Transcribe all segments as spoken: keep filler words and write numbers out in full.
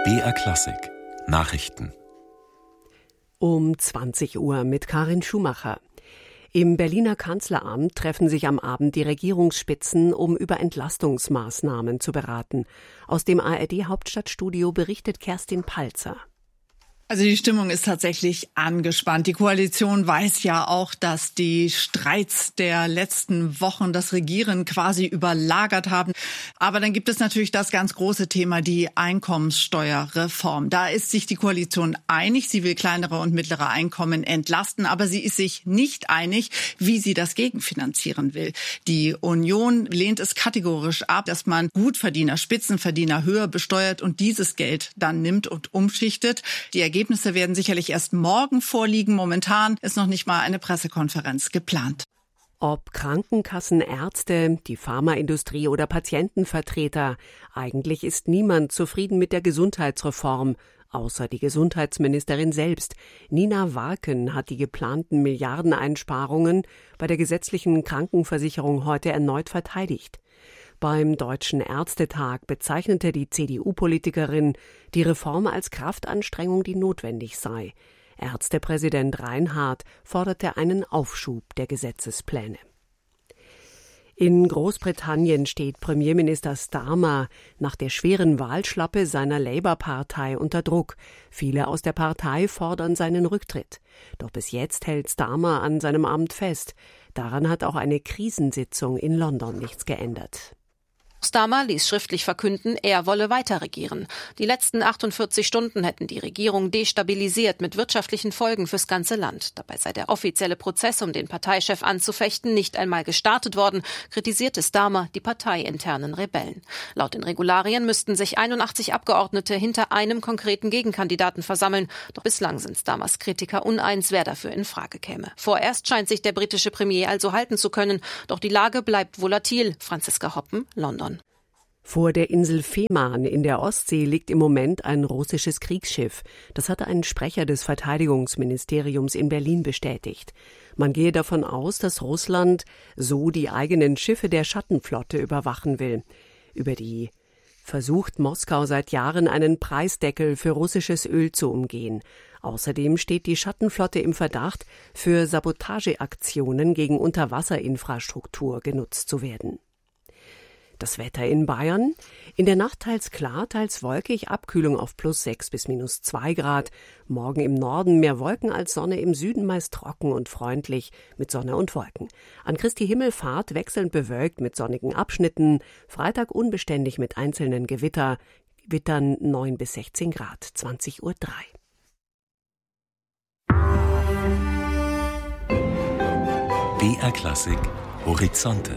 B R Klassik Nachrichten um zwanzig Uhr mit Karin Schumacher. Im Berliner Kanzleramt treffen sich am Abend die Regierungsspitzen, um über Entlastungsmaßnahmen zu beraten. Aus dem A R D-Hauptstadtstudio berichtet Kerstin Palzer. Also die Stimmung ist tatsächlich angespannt. Die Koalition weiß ja auch, dass die Streits der letzten Wochen das Regieren quasi überlagert haben. Aber dann gibt es natürlich das ganz große Thema, die Einkommenssteuerreform. Da ist sich die Koalition einig. Sie will kleinere und mittlere Einkommen entlasten, aber sie ist sich nicht einig, wie sie das gegenfinanzieren will. Die Union lehnt es kategorisch ab, dass man Gutverdiener, Spitzenverdiener höher besteuert und dieses Geld dann nimmt und umschichtet. Die Ergebnisse werden sicherlich erst morgen vorliegen. Momentan ist noch nicht mal eine Pressekonferenz geplant. Ob Krankenkassen, Ärzte, die Pharmaindustrie oder Patientenvertreter, eigentlich ist niemand zufrieden mit der Gesundheitsreform, außer die Gesundheitsministerin selbst. Nina Warken hat die geplanten Milliardeneinsparungen bei der gesetzlichen Krankenversicherung heute erneut verteidigt. Beim Deutschen Ärztetag bezeichnete die C D U-Politikerin die Reform als Kraftanstrengung, die notwendig sei. Ärztepräsident Reinhardt forderte einen Aufschub der Gesetzespläne. In Großbritannien steht Premierminister Starmer nach der schweren Wahlschlappe seiner Labour-Partei unter Druck. Viele aus der Partei fordern seinen Rücktritt. Doch bis jetzt hält Starmer an seinem Amt fest. Daran hat auch eine Krisensitzung in London nichts geändert. Starmer ließ schriftlich verkünden, er wolle weiter regieren. Die letzten achtundvierzig Stunden hätten die Regierung destabilisiert mit wirtschaftlichen Folgen fürs ganze Land. Dabei sei der offizielle Prozess, um den Parteichef anzufechten, nicht einmal gestartet worden, kritisierte Starmer die parteiinternen Rebellen. Laut den Regularien müssten sich einundachtzig Abgeordnete hinter einem konkreten Gegenkandidaten versammeln. Doch bislang sind Starmers Kritiker uneins, wer dafür in Frage käme. Vorerst scheint sich der britische Premier also halten zu können. Doch die Lage bleibt volatil. Franziska Hoppen, London. Vor der Insel Fehmarn in der Ostsee liegt im Moment ein russisches Kriegsschiff. Das hatte ein Sprecher des Verteidigungsministeriums in Berlin bestätigt. Man gehe davon aus, dass Russland so die eigenen Schiffe der Schattenflotte überwachen will. Über die versucht Moskau seit Jahren einen Preisdeckel für russisches Öl zu umgehen. Außerdem steht die Schattenflotte im Verdacht, für Sabotageaktionen gegen Unterwasserinfrastruktur genutzt zu werden. Das Wetter in Bayern. In der Nacht teils klar, teils wolkig, Abkühlung auf plus sechs bis minus zwei Grad. Morgen im Norden mehr Wolken als Sonne, im Süden meist trocken und freundlich mit Sonne und Wolken. An Christi Himmelfahrt wechselnd bewölkt mit sonnigen Abschnitten. Freitag unbeständig mit einzelnen Gewitter. Gewittern neun bis sechzehn Grad, zwanzig Uhr drei. B R Klassik Horizonte.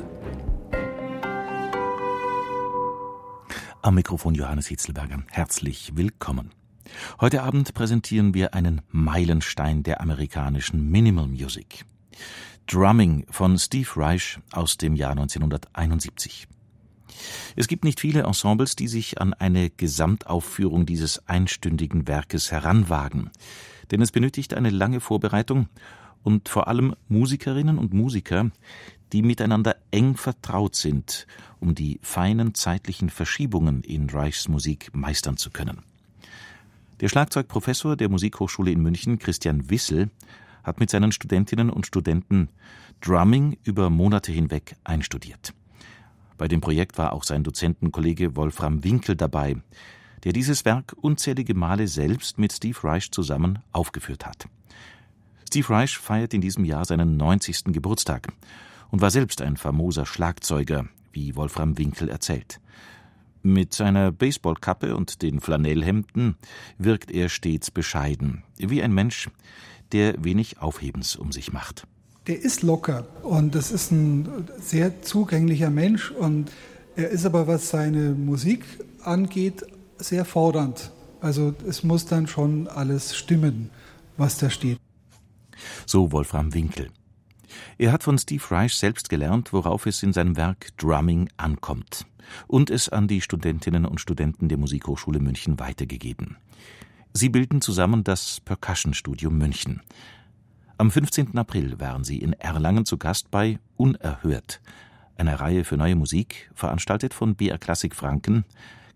Am Mikrofon Johannes Hitzelberger. Herzlich willkommen. Heute Abend präsentieren wir einen Meilenstein der amerikanischen Minimal Music. Drumming von Steve Reich aus dem Jahr neunzehnhunderteinundsiebzig. Es gibt nicht viele Ensembles, die sich an eine Gesamtaufführung dieses einstündigen Werkes heranwagen. Denn es benötigt eine lange Vorbereitung und vor allem Musikerinnen und Musiker, die miteinander eng vertraut sind, um die feinen zeitlichen Verschiebungen in Reichs Musik meistern zu können. Der Schlagzeugprofessor der Musikhochschule in München, Christian Wissel, hat mit seinen Studentinnen und Studenten Drumming über Monate hinweg einstudiert. Bei dem Projekt war auch sein Dozentenkollege Wolfram Winkel dabei, der dieses Werk unzählige Male selbst mit Steve Reich zusammen aufgeführt hat. Steve Reich feiert in diesem Jahr seinen neunzigsten Geburtstag und war selbst ein famoser Schlagzeuger, wie Wolfram Winkel erzählt. Mit seiner Baseballkappe und den Flanellhemden wirkt er stets bescheiden, wie ein Mensch, der wenig Aufhebens um sich macht. Der ist locker und das ist ein sehr zugänglicher Mensch und er ist aber, was seine Musik angeht, sehr fordernd. Also es muss dann schon alles stimmen, was da steht. So Wolfram Winkel. Er hat von Steve Reich selbst gelernt, worauf es in seinem Werk Drumming ankommt und es an die Studentinnen und Studenten der Musikhochschule München weitergegeben. Sie bilden zusammen das Percussion-Studium München. Am fünfzehnten April waren sie in Erlangen zu Gast bei Unerhört, einer Reihe für neue Musik, veranstaltet von B R Klassik Franken,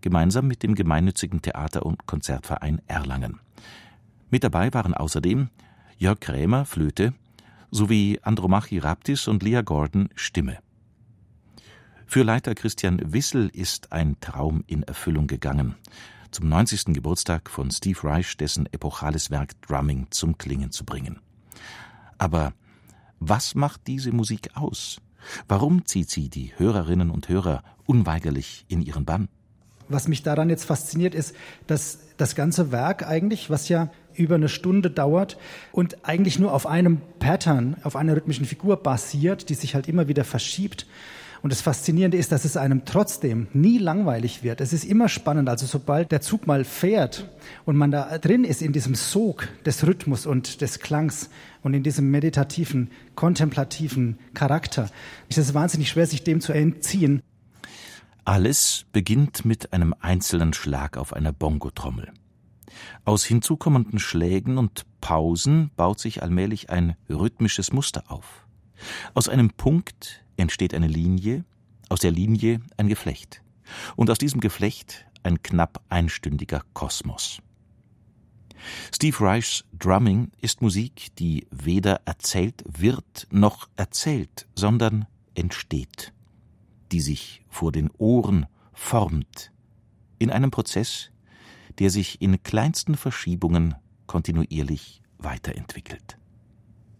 gemeinsam mit dem gemeinnützigen Theater- und Konzertverein Erlangen. Mit dabei waren außerdem Jörg Krämer, Flöte, sowie Andromachi Raptis und Leah Gordon, Stimme. Für Leiter Christian Wissel ist ein Traum in Erfüllung gegangen. Zum neunzigsten Geburtstag von Steve Reich dessen epochales Werk Drumming zum Klingen zu bringen. Aber was macht diese Musik aus? Warum zieht sie die Hörerinnen und Hörer unweigerlich in ihren Bann? Was mich daran jetzt fasziniert, ist, dass das ganze Werk eigentlich, was ja über eine Stunde dauert und eigentlich nur auf einem Pattern, auf einer rhythmischen Figur basiert, die sich halt immer wieder verschiebt. Und das Faszinierende ist, dass es einem trotzdem nie langweilig wird. Es ist immer spannend. Also sobald der Zug mal fährt und man da drin ist in diesem Sog des Rhythmus und des Klangs und in diesem meditativen, kontemplativen Charakter, ist es wahnsinnig schwer, sich dem zu entziehen. Alles beginnt mit einem einzelnen Schlag auf einer Bongotrommel. Aus hinzukommenden Schlägen und Pausen baut sich allmählich ein rhythmisches Muster auf. Aus einem Punkt entsteht eine Linie, aus der Linie ein Geflecht und aus diesem Geflecht ein knapp einstündiger Kosmos. Steve Reichs Drumming ist Musik, die weder erzählt wird noch erzählt, sondern entsteht, die sich vor den Ohren formt, in einem Prozess, der sich in kleinsten Verschiebungen kontinuierlich weiterentwickelt.